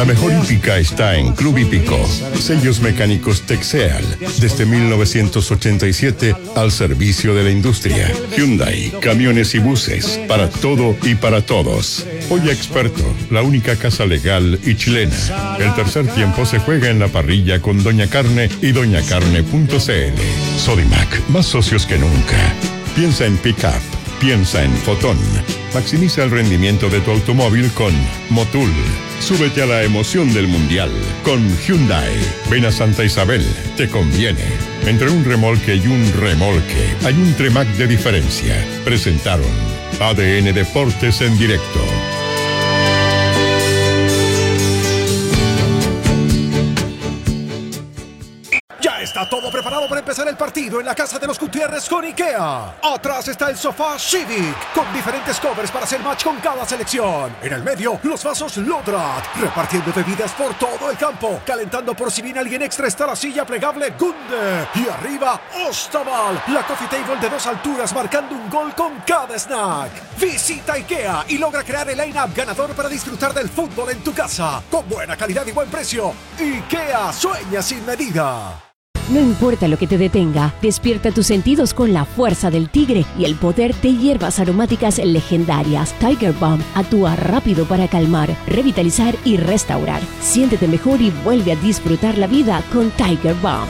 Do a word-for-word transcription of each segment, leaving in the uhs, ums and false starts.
La mejor hípica está en Club Hípico. Sellos mecánicos Texeal, desde mil novecientos ochenta y siete al servicio de la industria. Hyundai, camiones y buses, para todo y para todos. Olla Experto, la única casa legal y chilena. El tercer tiempo se juega en la parrilla con Doña Carne y doña carne punto c l. Sodimac, más socios que nunca. Piensa en Pickup, piensa en Fotón. Maximiza el rendimiento de tu automóvil con Motul. Súbete a la emoción del Mundial con Hyundai. Ven a Santa Isabel, te conviene. Entre un remolque y un remolque hay un Tremac de diferencia. Presentaron A D N Deportes en directo. Está todo preparado para empezar el partido en la casa de los Gutiérrez con IKEA. Atrás está el sofá Civic, con diferentes covers para hacer match con cada selección. En el medio, los vasos Lodrat, repartiendo bebidas por todo el campo. Calentando por si viene alguien extra está la silla plegable Gunde. Y arriba, Ostaval, la coffee table de dos alturas marcando un gol con cada snack. Visita IKEA y logra crear el line-up ganador para disfrutar del fútbol en tu casa. Con buena calidad y buen precio. IKEA, sueña sin medida. No importa lo que te detenga, despierta tus sentidos con la fuerza del tigre y el poder de hierbas aromáticas legendarias. Tiger Balm actúa rápido para calmar, revitalizar y restaurar. Siéntete mejor y vuelve a disfrutar la vida con Tiger Balm.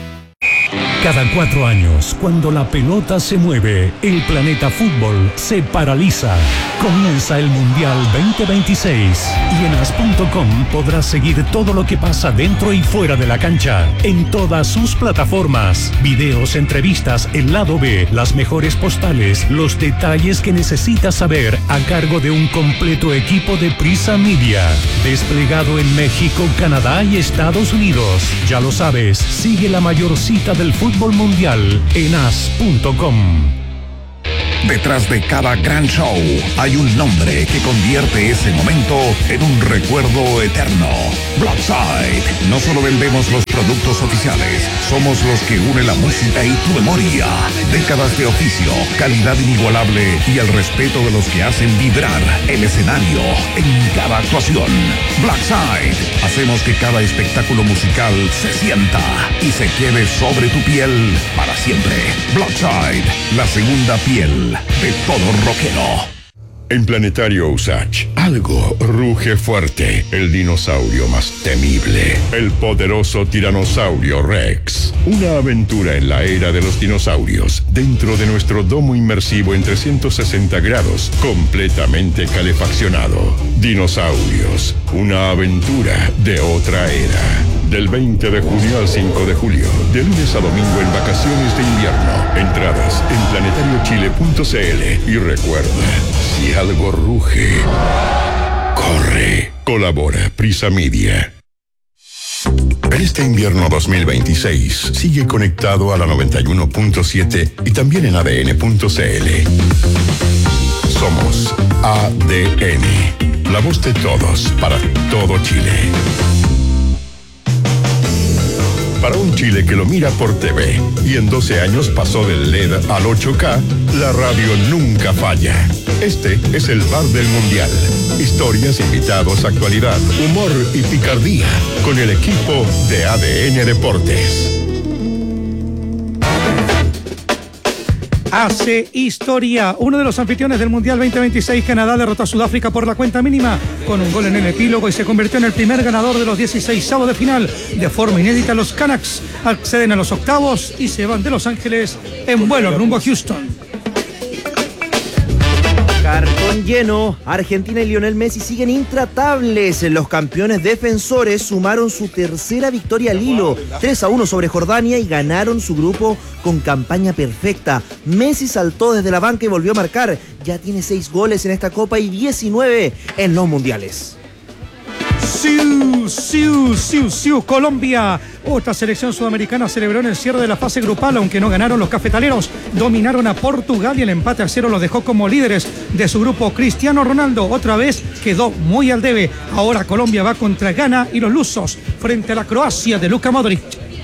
Cada cuatro años, cuando la pelota se mueve, el planeta fútbol se paraliza. Comienza el Mundial veinte veintiséis y en as punto com podrás seguir todo lo que pasa dentro y fuera de la cancha, en todas sus plataformas. Videos, entrevistas, el lado B, las mejores postales, los detalles que necesitas saber a cargo de un completo equipo de Prisa Media. Desplegado en México, Canadá y Estados Unidos. Ya lo sabes, sigue la mayor cita del fútbol mundial en as punto com. Detrás de cada gran show hay un nombre que convierte ese momento en un recuerdo eterno. Blackside. No solo vendemos los productos oficiales, somos los que unen la música y tu memoria. Décadas de oficio, calidad inigualable y el respeto de los que hacen vibrar el escenario en cada actuación. Blackside. Hacemos que cada espectáculo musical se sienta y se quede sobre tu piel para siempre. Blackside, la segunda piel de todo rockero. En Planetario Usach, algo ruge fuerte. El dinosaurio más temible. El poderoso tiranosaurio Rex. Una aventura en la era de los dinosaurios. Dentro de nuestro domo inmersivo en trescientos sesenta grados. Completamente calefaccionado. Dinosaurios. Una aventura de otra era. Del veinte de junio al cinco de julio. De lunes a domingo en vacaciones de invierno. Entradas en planetario chile punto c l. Y recuerda, si algo ruge, corre. Colabora Prisa Media. En este invierno dos mil veintiséis, sigue conectado a la noventa y uno punto siete y también en a d n punto c l. Somos A D N, la voz de todos para todo Chile. Para un Chile que lo mira por T V y en doce años pasó del L E D al ocho K, la radio nunca falla. Este es el Bar del Mundial. Historias, invitados, actualidad, humor y picardía con el equipo de A D N Deportes. Hace historia. Uno de los anfitriones del Mundial veinte veintiséis, Canadá, derrotó a Sudáfrica por la cuenta mínima con un gol en el epílogo y se convirtió en el primer ganador de los dieciseisavos de final. De forma inédita, los Canucks acceden a los octavos y se van de Los Ángeles en vuelo rumbo a Houston. Cartón lleno, Argentina y Lionel Messi siguen intratables. Los campeones defensores sumaron su tercera victoria al hilo, tres a uno sobre Jordania, y ganaron su grupo con campaña perfecta. Messi saltó desde la banca y volvió a marcar. Ya tiene seis goles en esta Copa y diecinueve en los mundiales. Siu, siu, siu, siu, Colombia. Otra selección sudamericana celebró en el cierre de la fase grupal, aunque no ganaron los cafetaleros. Dominaron a Portugal y el empate a cero los dejó como líderes de su grupo. Cristiano Ronaldo otra vez quedó muy al debe. Ahora Colombia va contra Ghana y los lusos frente a la Croacia de Luka Modric.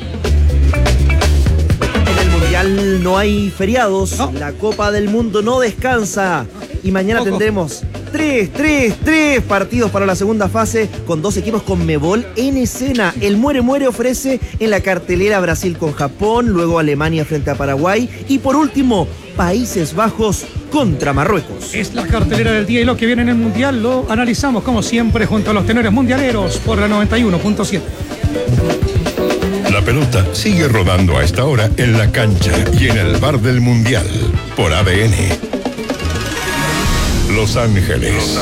En el Mundial no hay feriados, no. La Copa del Mundo no descansa y mañana Poco. tendremos tres, tres, tres partidos para la segunda fase con dos equipos con Conmebol en escena. El Muere Muere ofrece en la cartelera Brasil con Japón, luego Alemania frente a Paraguay y por último Países Bajos contra Marruecos. Es la cartelera del día y lo que viene en el Mundial lo analizamos como siempre junto a los tenores mundialeros por la noventa y uno punto siete. La pelota sigue rodando a esta hora en la cancha y en el bar del Mundial por A D N. Los Ángeles.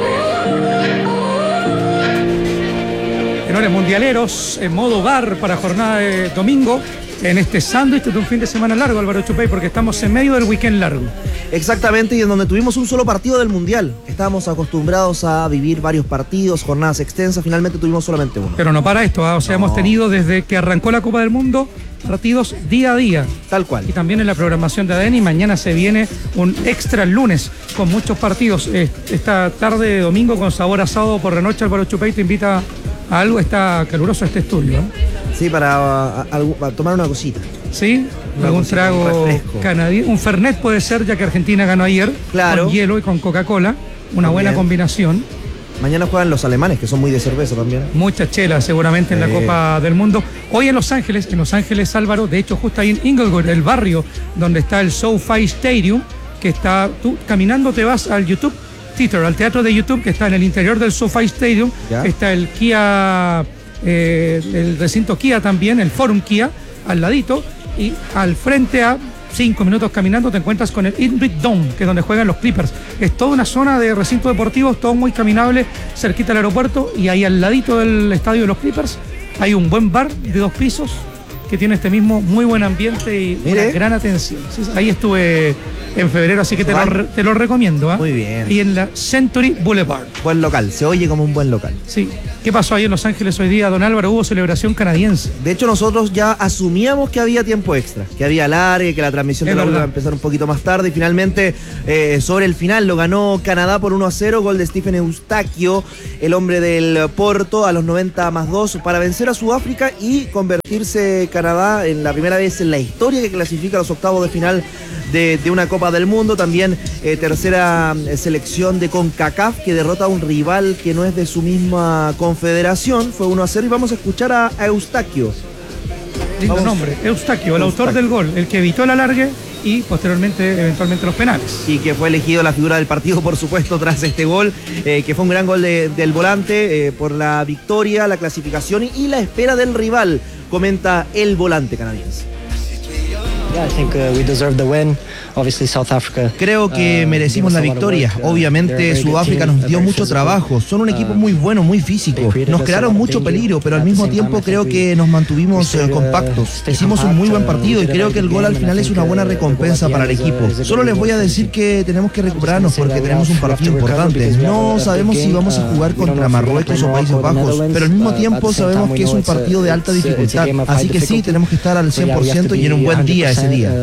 Tenores mundialeros en modo bar para jornada de domingo en este sándwich de un fin de semana largo, Álvaro Chupey, porque estamos en medio del weekend largo. Exactamente, y en donde tuvimos un solo partido del Mundial. Estábamos acostumbrados a vivir varios partidos, jornadas extensas, finalmente tuvimos solamente uno. Pero no para esto, ¿eh? O sea, no. Hemos tenido desde que arrancó la Copa del Mundo partidos día a día. Tal cual. Y también en la programación de A D N y mañana se viene un extra el lunes con muchos partidos. Esta tarde de domingo con sabor asado por la noche, Álvaro Chupey te invita a algo, está caluroso este estudio, ¿eh? Sí, para a, a, a tomar una cosita. ¿Sí? Una ¿Algún cosita, trago canadiense? Un Fernet puede ser, ya que Argentina ganó ayer. Claro. Con hielo y con Coca-Cola. Una también. Buena combinación. Mañana juegan los alemanes, que son muy de cerveza también. Mucha chela, seguramente, en eh. la Copa del Mundo. Hoy en Los Ángeles, en Los Ángeles, Álvaro, de hecho, justo ahí en Inglewood, el barrio donde está el SoFi Stadium, que está, tú caminando te vas al YouTube Theater, al teatro de YouTube, que está en el interior del SoFi Stadium. ¿Ya? Está el Kia... Eh, el recinto Kia también, el Forum Kia, al ladito, y al frente a cinco minutos caminando te encuentras con el Intuit Dome, que es donde juegan los Clippers. Es toda una zona de recinto deportivo, todo muy caminable, cerquita del aeropuerto, y ahí al ladito del estadio de los Clippers hay un buen bar de dos pisos que tiene este mismo muy buen ambiente y una gran atención. Sí, ahí estuve en febrero, así que te lo, te lo recomiendo. ¿eh? Muy bien. Y en la Century Boulevard. Buen local, se oye como un buen local. Sí. ¿Qué pasó ahí en Los Ángeles hoy día, don Álvaro? Hubo celebración canadiense. De hecho, nosotros ya asumíamos que había tiempo extra, que había alargue, que la transmisión de la iba a empezar un poquito más tarde, y finalmente, eh, sobre el final, lo ganó Canadá por uno a cero, gol de Stephen Eustaquio, el hombre del Porto, a los noventa más dos, para vencer a Sudáfrica y convertirse Canadá en la primera vez en la historia que clasifica a los octavos de final De, de una Copa del Mundo. También eh, tercera eh, selección de CONCACAF que derrota a un rival que no es de su misma confederación. Fue uno a cero y vamos a escuchar a, a Eustaquio. Lindo vamos. Nombre, Eustaquio, el Eustaquio. Autor del gol, el que evitó el alargue y posteriormente eventualmente los penales. Y que fue elegido la figura del partido, por supuesto, tras este gol, eh, que fue un gran gol de, del volante eh, por la victoria, la clasificación y, y la espera del rival, comenta el volante canadiense. Yeah, I think uh, we deserve the win. Obviously South Africa. Creo que merecimos la victoria. Obviamente Sudáfrica nos dio mucho trabajo. Son un equipo muy bueno, muy físico. Nos crearon mucho peligro, pero al mismo tiempo creo que nos mantuvimos eh, compactos. Hicimos un muy buen partido y creo que el gol al final es una buena recompensa para el equipo. Solo les voy a decir que tenemos que recuperarnos porque tenemos un partido importante. No sabemos si vamos a jugar contra Marruecos o Países Bajos, pero al mismo tiempo sabemos que es un partido de alta dificultad. Así que sí, tenemos que estar al cien por ciento y en un buen día ese día.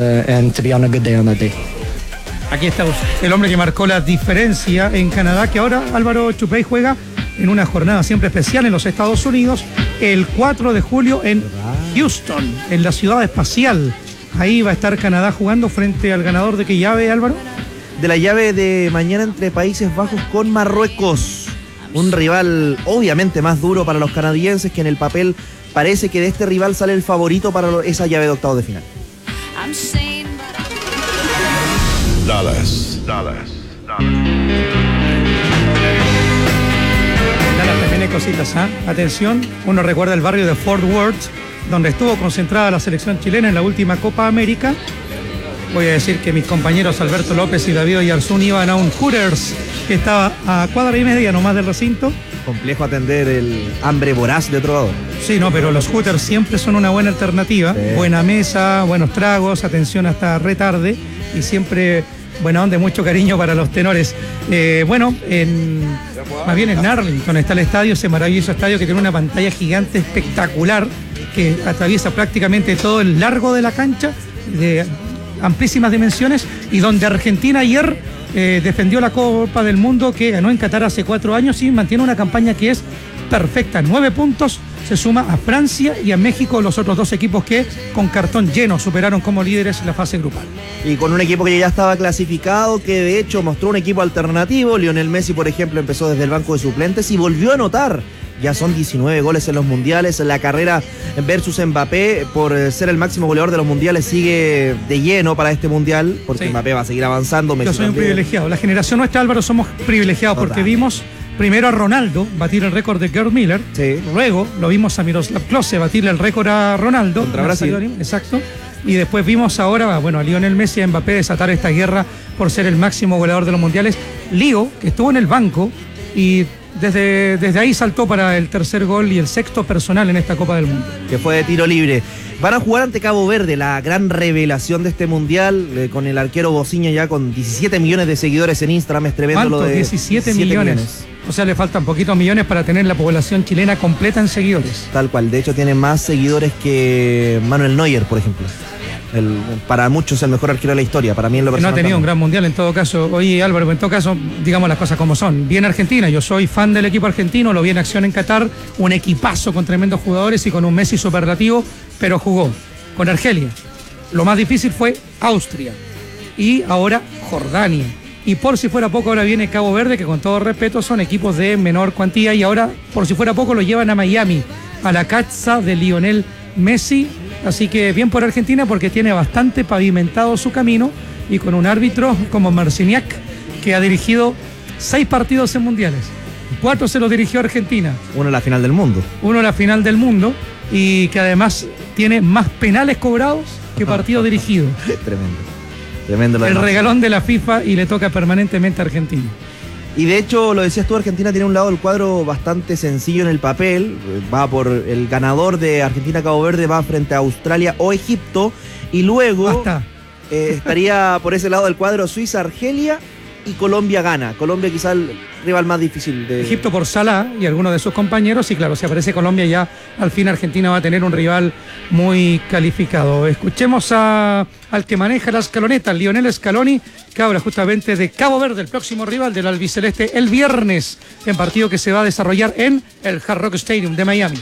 Aquí está el hombre que marcó la diferencia en Canadá, que ahora Álvaro Chupey juega en una jornada siempre especial en los Estados Unidos, el cuatro de julio en Houston, en la ciudad espacial. Ahí va a estar Canadá jugando frente al ganador de qué llave, Álvaro? De la llave de mañana entre Países Bajos con Marruecos. Un rival obviamente más duro para los canadienses, que en el papel parece que de este rival sale el favorito para esa llave de octavos de final. Dallas, Dallas, Dallas. Dallas también hay cositas, ¿eh? Atención, uno recuerda el barrio de Fort Worth, donde estuvo concentrada la selección chilena en la última Copa América. Voy a decir que mis compañeros Alberto López y David Oyarzún iban a un Hooters que estaba a cuadra y media nomás del recinto. Complejo atender el hambre voraz de Trovador. Sí, no, pero los Hooters siempre son una buena alternativa. Sí. Buena mesa, buenos tragos, atención hasta retarde y siempre buena onda, mucho cariño para los tenores. Eh, bueno, en, más bien en Arlington está el estadio, ese maravilloso estadio que tiene una pantalla gigante espectacular que atraviesa prácticamente todo el largo de la cancha, de amplísimas dimensiones, y donde Argentina ayer eh, defendió la Copa del Mundo que ganó en Qatar hace cuatro años y mantiene una campaña que es perfecta. Nueve puntos, se suma a Francia y a México, los otros dos equipos que con cartón lleno superaron como líderes la fase grupal. Y con un equipo que ya estaba clasificado, que de hecho mostró un equipo alternativo. Lionel Messi, por ejemplo, empezó desde el banco de suplentes y volvió a anotar. Ya son diecinueve goles en los mundiales. La carrera versus Mbappé por ser el máximo goleador de los mundiales sigue de lleno para este mundial, porque sí. Mbappé va a seguir avanzando. Messi Yo soy un también. privilegiado. La generación nuestra, Álvaro, somos privilegiados. Total. Porque vimos primero a Ronaldo batir el récord de Gerd Müller. Sí. Luego lo vimos a Miroslav Klose batirle el récord a Ronaldo. Contra Brasil. Exacto. Y después vimos ahora, bueno, a Lionel Messi y a Mbappé desatar esta guerra por ser el máximo goleador de los mundiales. Lío, que estuvo en el banco y desde, desde ahí saltó para el tercer gol y el sexto personal en esta Copa del Mundo. Que fue de tiro libre. Van a jugar ante Cabo Verde, la gran revelación de este mundial, eh, con el arquero Bociña ya con diecisiete millones de seguidores en Instagram. Es tremendo. ¿Cuánto? Lo de diecisiete millones. O sea, le faltan poquitos millones para tener la población chilena completa en seguidores. Tal cual. De hecho, tiene más seguidores que Manuel Neuer, por ejemplo. El, para muchos el mejor arquero de la historia, para mí en lo personal. No ha tenido también. un gran mundial en todo caso. Oye, Álvaro, en todo caso, digamos las cosas como son. Bien Argentina, yo soy fan del equipo argentino, lo vi en acción en Qatar, un equipazo con tremendos jugadores y con un Messi superlativo, pero jugó con Argelia. Lo más difícil fue Austria y ahora Jordania. Y por si fuera poco ahora viene Cabo Verde, que con todo respeto son equipos de menor cuantía, y ahora por si fuera poco lo llevan a Miami, a la casa de Lionel Messi. Así que bien por Argentina porque tiene bastante pavimentado su camino y con un árbitro como Marciniak, que ha dirigido seis partidos en mundiales. Cuatro se los dirigió Argentina. Uno en la final del mundo. Uno en la final del mundo y que además tiene más penales cobrados que partidos dirigidos. Tremendo. Tremendo lo El demás. regalón de la FIFA y le toca permanentemente a Argentina. Y de hecho, lo decías tú, Argentina tiene un lado del cuadro bastante sencillo en el papel. Va por el ganador de Argentina-Cabo Verde, va frente a Australia o Egipto. Y luego eh, estaría por ese lado del cuadro Suiza-Argelia y Colombia gana. Colombia quizá el rival más difícil de... Egipto por Salah y algunos de sus compañeros. Y claro, si aparece Colombia ya al fin Argentina va a tener un rival muy calificado. Escuchemos a, al que maneja la escaloneta, Lionel Scaloni, que habla justamente de Cabo Verde, el próximo rival del albiceleste el viernes, en partido que se va a desarrollar en el Hard Rock Stadium de Miami.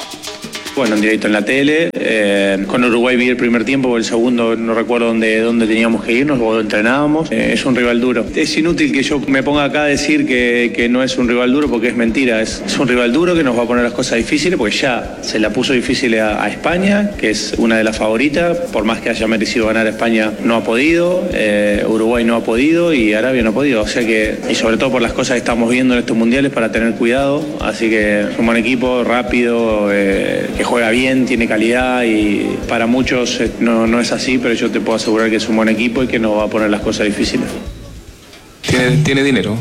Bueno, en directo en la tele, eh, con Uruguay vi el primer tiempo, o el segundo no recuerdo dónde, dónde teníamos que irnos o entrenábamos. Eh, es un rival duro. Es inútil que yo me ponga acá a decir que, que no es un rival duro porque es mentira. Es, es un rival duro que nos va a poner las cosas difíciles porque ya se la puso difícil a, a España, que es una de las favoritas. Por más que haya merecido ganar, España no ha podido, eh, Uruguay no ha podido y Arabia no ha podido. O sea que, y sobre todo por las cosas que estamos viendo en estos mundiales, para tener cuidado. Así que es un buen equipo, rápido, eh, que juega bien, tiene calidad y para muchos no, no es así, pero yo te puedo asegurar que es un buen equipo y que nos va a poner las cosas difíciles. ¿Tiene, tiene dinero?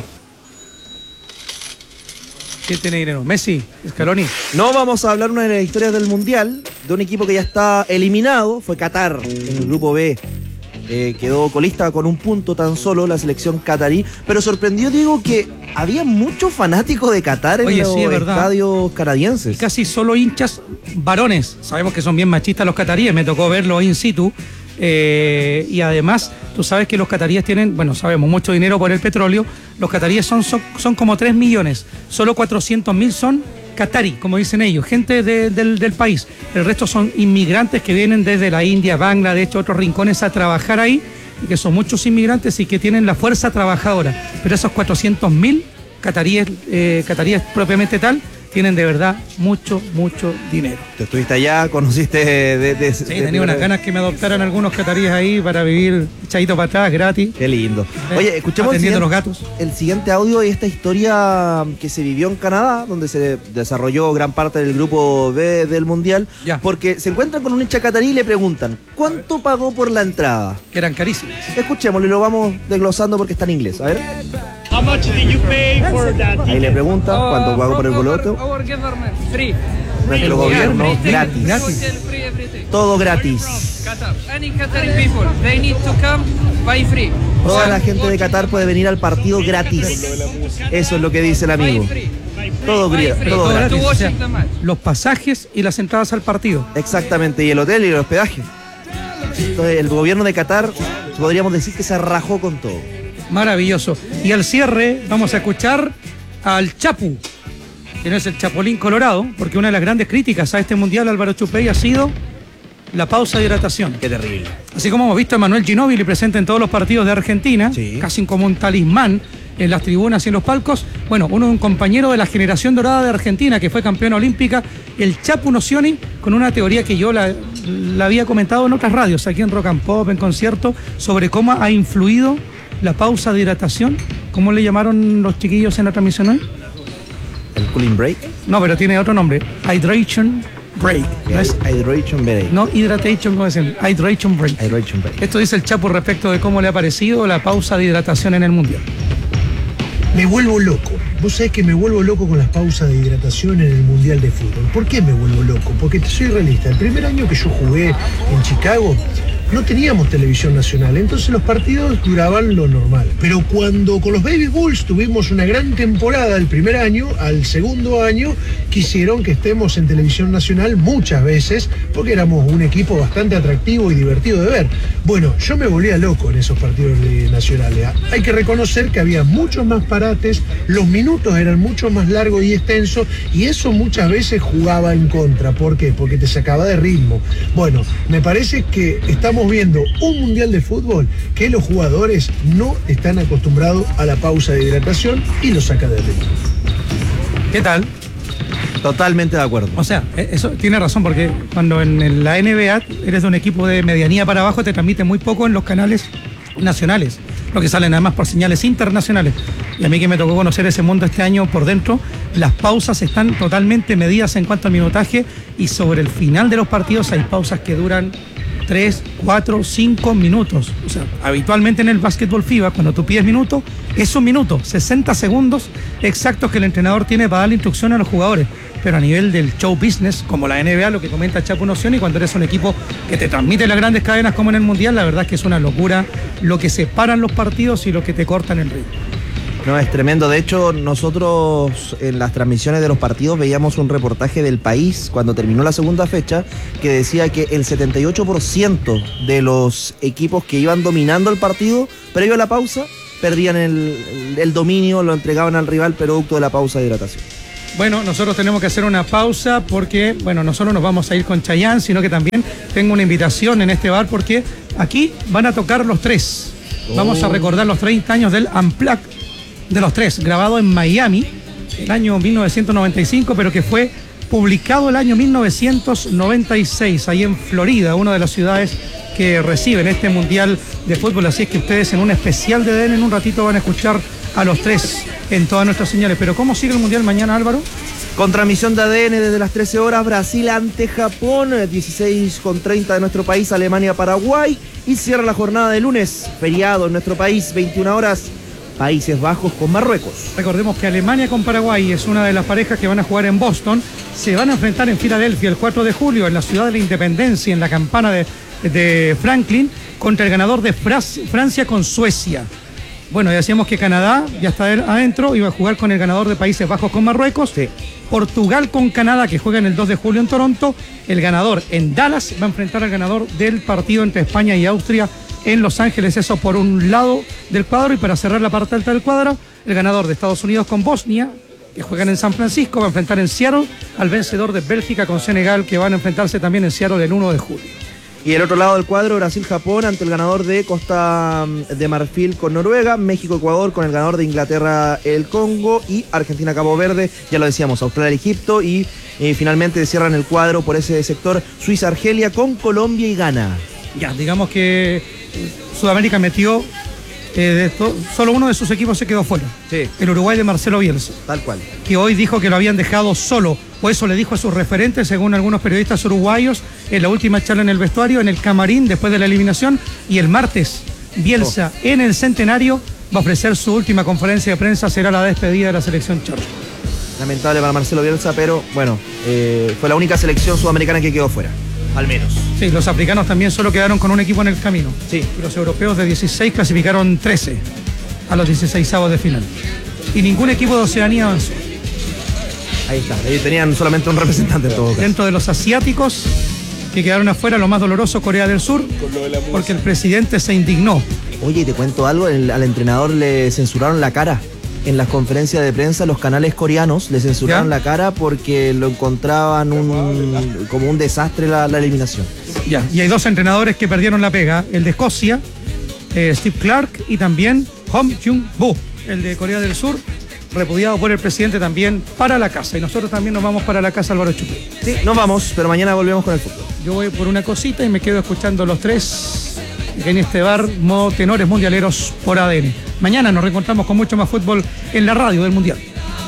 ¿Quién tiene dinero? ¿Messi? ¿Scaloni? No, vamos a hablar una de las historias del Mundial, de un equipo que ya está eliminado, fue Qatar, en el grupo B. Eh, quedó colista con un punto tan solo la selección catarí, pero sorprendió, Diego, que había muchos fanáticos de Qatar en Oye, los sí, es estadios canadienses. Casi solo hinchas varones. Sabemos que son bien machistas los cataríes, me tocó verlo in situ. Eh, y además, tú sabes que los cataríes tienen, bueno, sabemos, mucho dinero por el petróleo. Los cataríes son, son, son como tres millones. Solo cuatrocientos mil son catarí, como dicen ellos, gente de, del, del país. El resto son inmigrantes que vienen desde la India, Bangladesh, otros rincones a trabajar ahí, y que son muchos inmigrantes y que tienen la fuerza trabajadora. Pero esos cuatrocientos mil cataríes, eh, cataríes propiamente tal, tienen de verdad mucho, mucho dinero. Tú estuviste allá, conociste de... de, de sí, de, tenía unas ganas que me adoptaran algunos cataríes ahí para vivir echadito para atrás, gratis. Qué lindo. Oye, escuchemos el siguiente, los gatos. el siguiente audio y esta historia que se vivió en Canadá, donde se desarrolló gran parte del grupo B del Mundial, ya. Porque se encuentran con un hincha catarí y le preguntan, ¿cuánto pagó por la entrada? Que eran carísimas. Escuchémoslo y lo vamos desglosando porque está en inglés. A ver. How much did you pay for that? Ahí le preguntan cuánto pagó por el boleto. Our government, free. Nuestro gobierno, gratis. gratis. Free everything. Todo gratis. Qatar. Any Qatari people, they need to come by free. Toda la gente de Qatar puede venir al partido gratis. Eso es lo que dice el amigo. Todo, gra todo gratis. O sea, los pasajes y las entradas al partido. Exactamente, y el hotel y el hospedaje. Entonces el gobierno de Qatar, podríamos decir que se rajó con todo. Maravilloso. Y al cierre vamos a escuchar al Chapu. que no es el Chapulín Colorado, porque una de las grandes críticas a este Mundial, Álvaro Chupey, ha sido la pausa de hidratación. Qué terrible. Así como hemos visto a Manuel Ginóbili presente en todos los partidos de Argentina, sí, casi como un talismán en las tribunas y en los palcos. Bueno, uno un compañero de la generación dorada de Argentina, que fue campeona olímpica, el Chapu Nocioni, con una teoría que yo la, la había comentado en otras radios, aquí en Rock and Pop, en concierto, sobre cómo ha influido la pausa de hidratación. ¿Cómo le llamaron los chiquillos en la transmisión hoy? ¿El cooling break? No, pero tiene otro nombre. Hydration break. Okay. No es hydration break. No, hidratation, ¿cómo dicen? Hydration break. Hydration break. Esto dice el Chapu respecto de cómo le ha parecido la pausa de hidratación en el Mundial. Me vuelvo loco. Vos sabés que me vuelvo loco con las pausas de hidratación en el Mundial de Fútbol. ¿Por qué me vuelvo loco? Porque te soy realista. El primer año que yo jugué en Chicago, no teníamos televisión nacional, entonces los partidos duraban lo normal. Pero cuando con los Baby Bulls tuvimos una gran temporada el primer año, al segundo año quisieron que estemos en televisión nacional muchas veces, porque éramos un equipo bastante atractivo y divertido de ver. Bueno, yo me volvía loco en esos partidos de nacionales. Hay que reconocer que había muchos más parates, los minutos eran mucho más largos y extensos, y eso muchas veces jugaba en contra. ¿Por qué? Porque te sacaba de ritmo. Bueno, me parece que estamos viendo un mundial de fútbol que los jugadores no están acostumbrados a la pausa de hidratación y lo saca de ritmo. ¿Qué tal? Totalmente de acuerdo. O sea, eso tiene razón, porque cuando en la N B A eres de un equipo de medianía para abajo, te transmite muy poco en los canales nacionales, lo que salen además por señales internacionales. Y a mí que me tocó conocer ese mundo este año por dentro, las pausas están totalmente medidas en cuanto a minutaje, y sobre el final de los partidos hay pausas que duran tres, cuatro, cinco minutos. O sea, habitualmente en el básquetbol FIBA, cuando tú pides minuto, es un minuto, sesenta segundos exactos que el entrenador tiene para darle instrucción a los jugadores. Pero a nivel del show business, como la N B A, lo que comenta Chapu Nocioni, cuando eres un equipo que te transmite las grandes cadenas como en el Mundial, la verdad es que es una locura lo que separan los partidos y lo que te cortan el ritmo. No, es tremendo. De hecho, nosotros en las transmisiones de los partidos veíamos un reportaje del País cuando terminó la segunda fecha que decía que el setenta y ocho por ciento de los equipos que iban dominando el partido previo a la pausa perdían el, el, el dominio, lo entregaban al rival producto de la pausa de hidratación. Bueno, nosotros tenemos que hacer una pausa porque, bueno, no solo nos vamos a ir con Chayanne, sino que también tengo una invitación en este bar porque aquí van a tocar Los Tres. Oh. Vamos a recordar los treinta años del Unplugged de Los Tres, grabado en Miami el año mil novecientos noventa y cinco, pero que fue publicado el año mil novecientos noventa y seis, ahí en Florida, una de las ciudades que reciben este Mundial de Fútbol. Así es que ustedes en un especial de D N en un ratito van a escuchar a Los Tres en todas nuestras señales. Pero ¿cómo sigue el Mundial mañana, Álvaro? Con transmisión de A D N desde las trece horas, Brasil ante Japón, dieciséis con treinta de nuestro país, Alemania, Paraguay, y cierra la jornada de lunes, feriado en nuestro país, veintiuna horas, Países Bajos con Marruecos. Recordemos que Alemania con Paraguay es una de las parejas que van a jugar en Boston. Se van a enfrentar en Filadelfia el cuatro de julio, en la ciudad de la Independencia, en la campana de, de Franklin, contra el ganador de Francia con Suecia. Bueno, ya decíamos que Canadá ya está adentro y va a jugar con el ganador de Países Bajos con Marruecos. Sí. Portugal con Canadá, que juegan el dos de julio en Toronto. El ganador en Dallas va a enfrentar al ganador del partido entre España y Austria en Los Ángeles. Eso por un lado del cuadro. Y para cerrar la parte alta del cuadro, el ganador de Estados Unidos con Bosnia, que juegan en San Francisco, va a enfrentar en Seattle al vencedor de Bélgica con Senegal, que van a enfrentarse también en Seattle el uno de julio. Y el otro lado del cuadro, Brasil-Japón ante el ganador de Costa de Marfil con Noruega, México-Ecuador con el ganador de Inglaterra-el Congo, y Argentina-Cabo Verde, ya lo decíamos, Australia-Egipto, y eh, finalmente cierran el cuadro por ese sector Suiza-Argelia con Colombia y Ghana. Ya, digamos que Sudamérica metió, eh, de esto, solo uno de sus equipos se quedó fuera. Sí. El Uruguay de Marcelo Bielsa. Tal cual. Que hoy dijo que lo habían dejado solo, o eso le dijo a sus referentes, según algunos periodistas uruguayos, en la última charla en el vestuario, en el camarín, después de la eliminación. Y el martes, Bielsa, oh. en el Centenario, va a ofrecer su última conferencia de prensa, será la despedida de la selección charla. Lamentable para Marcelo Bielsa, pero bueno, eh, fue la única selección sudamericana que quedó fuera, al menos. Sí, los africanos también solo quedaron con un equipo en el camino. Sí. Y los europeos de dieciséis clasificaron trece a los dieciseisavos de final. Y ningún equipo de Oceanía avanzó. Ahí está, ellos tenían solamente un representante en todo caso. Dentro de los asiáticos que quedaron afuera, lo más doloroso, Corea del Sur, porque el presidente se indignó. Oye, te cuento algo, el, al entrenador le censuraron la cara. en las conferencias de prensa los canales coreanos le censuraron ¿Ya? la cara porque lo encontraban un, como un desastre la, la eliminación. Ya, y hay dos entrenadores que perdieron la pega, el de Escocia, eh, Steve Clark, y también Hong Jung-bo, el de Corea del Sur, repudiado por el presidente también para la casa. Y nosotros también nos vamos para la casa, Álvaro Chupé. Sí, nos vamos, pero mañana volvemos con el fútbol. Yo voy por una cosita y me quedo escuchando los tres en este bar, modo tenores mundialeros por A D N. Mañana nos reencontramos con mucho más fútbol en la radio del Mundial.